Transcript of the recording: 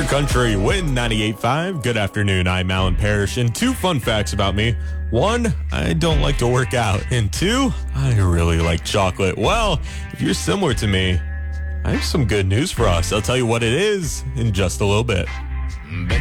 Country Win 98.5. Good afternoon. I'm Alan Parrish, and two fun facts about me. One, I don't like to work out. And two, I really like chocolate. Well, if you're similar to me, I have some good news for us. I'll tell you what it is in just a little bit.